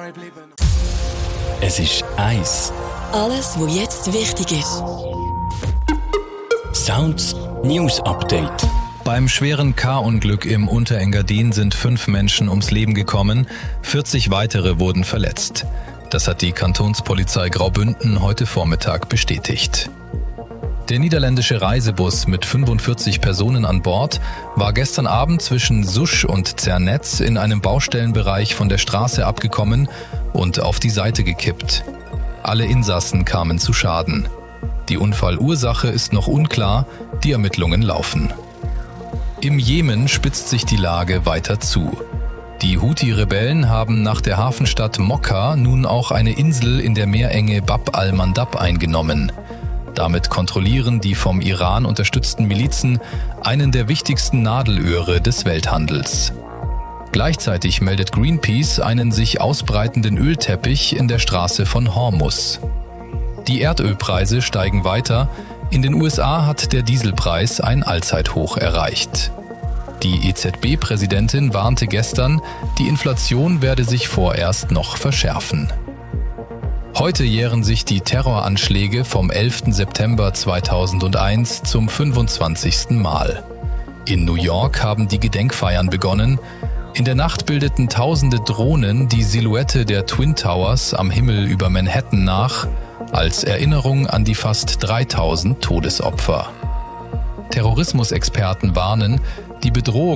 Es ist eins. Alles, was jetzt wichtig ist. Sounds News Update. Beim schweren K-Unglück im Unterengadin sind 5 Menschen ums Leben gekommen, 40 weitere wurden verletzt. Das hat die Kantonspolizei Graubünden heute Vormittag bestätigt. Der niederländische Reisebus mit 45 Personen an Bord war gestern Abend zwischen Susch und Zernetz in einem Baustellenbereich von der Straße abgekommen und auf die Seite gekippt. Alle Insassen kamen zu Schaden. Die Unfallursache ist noch unklar, die Ermittlungen laufen. Im Jemen spitzt sich die Lage weiter zu. Die Houthi-Rebellen haben nach der Hafenstadt Mokka nun auch eine Insel in der Meerenge Bab al-Mandab eingenommen. Damit kontrollieren die vom Iran unterstützten Milizen einen der wichtigsten Nadelöhre des Welthandels. Gleichzeitig meldet Greenpeace einen sich ausbreitenden Ölteppich in der Straße von Hormuz. Die Erdölpreise steigen weiter. In den USA hat der Dieselpreis ein Allzeithoch erreicht. Die EZB-Präsidentin warnte gestern, die Inflation werde sich vorerst noch verschärfen. Heute jähren sich die Terroranschläge vom 11. September 2001 zum 25. Mal. In New York haben die Gedenkfeiern begonnen. In der Nacht bildeten tausende Drohnen die Silhouette der Twin Towers am Himmel über Manhattan nach, als Erinnerung an die fast 3000 Todesopfer. Terrorismusexperten warnen, die Bedrohung